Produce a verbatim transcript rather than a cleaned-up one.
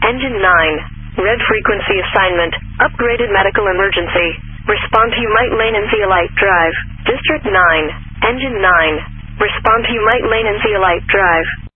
Engine nine. Red frequency assignment. Upgraded medical emergency. Respond to Umite Lane and Zeolite Drive. District nine. Engine nine. Respond to Umite Lane and Zeolite Drive.